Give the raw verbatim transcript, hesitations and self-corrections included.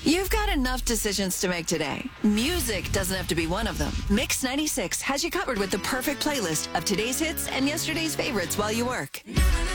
You've got enough decisions to make today. Music doesn't have to be one of them. Mix ninety-six has you covered with the perfect playlist of today's hits and yesterday's favorites while you work.